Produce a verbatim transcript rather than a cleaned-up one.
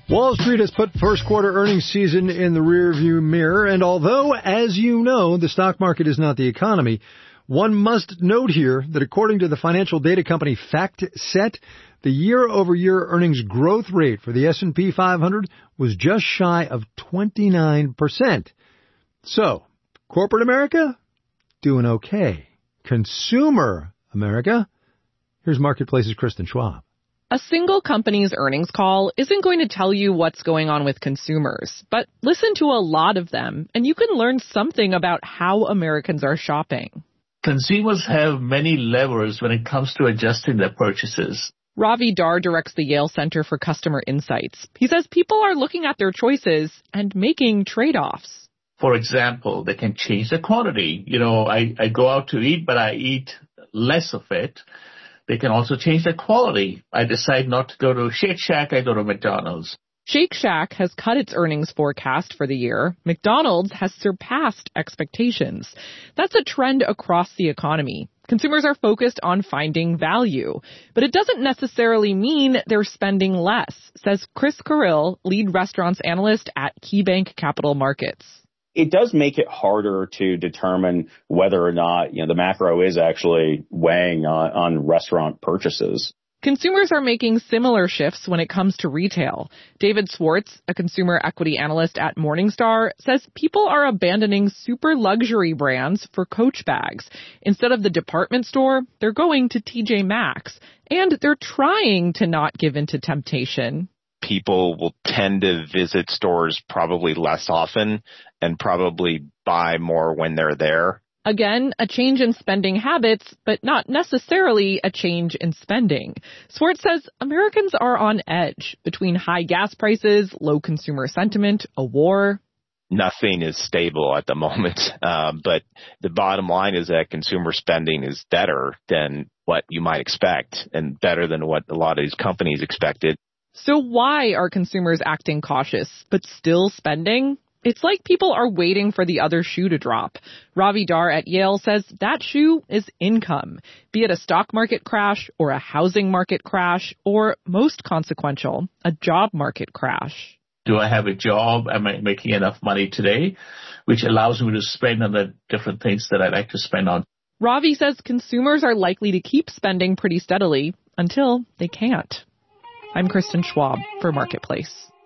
Wall Street has put first quarter earnings season in the rearview mirror, and although, as you know, the stock market is not the economy, one must note here that according to the financial data company FactSet, the year-over-year earnings growth rate for the S and P five hundred was just shy of twenty-nine percent. So, corporate America, doing okay. Consumer America, here's Marketplace's Kristen Schwab. A single company's earnings call isn't going to tell you what's going on with consumers, but listen to a lot of them, and you can learn something about how Americans are shopping. Consumers have many levers when it comes to adjusting their purchases. Ravi Dar directs the Yale Center for Customer Insights. He says people are looking at their choices and making trade-offs. For example, they can change the quantity. You know, I, I go out to eat, but I eat less of it. They can also change the quality. I decide not to go to Shake Shack, I go to McDonald's. Shake Shack has cut its earnings forecast for the year. McDonald's has surpassed expectations. That's a trend across the economy. Consumers are focused on finding value, but it doesn't necessarily mean they're spending less, says Chris Carrill, lead restaurants analyst at KeyBank Capital Markets. It does make it harder to determine whether or not, you know, the macro is actually weighing on, on restaurant purchases. Consumers are making similar shifts when it comes to retail. David Swartz, a consumer equity analyst at Morningstar, says people are abandoning super luxury brands for Coach bags. Instead of the department store, they're going to T J Maxx. And they're trying to not give in to temptation. People will tend to visit stores probably less often and probably buy more when they're there. Again, a change in spending habits, but not necessarily a change in spending. Swartz says Americans are on edge between high gas prices, low consumer sentiment, a war. Nothing is stable at the moment, uh, but the bottom line is that consumer spending is better than what you might expect and better than what a lot of these companies expected. So why are consumers acting cautious but still spending? It's like people are waiting for the other shoe to drop. Ravi Dar at Yale says that shoe is income, be it a stock market crash or a housing market crash or, most consequential, a job market crash. Do I have a job? Am I making enough money today? Which allows me to spend on the different things that I like to spend on. Ravi says consumers are likely to keep spending pretty steadily until they can't. I'm Kristen Schwab for Marketplace.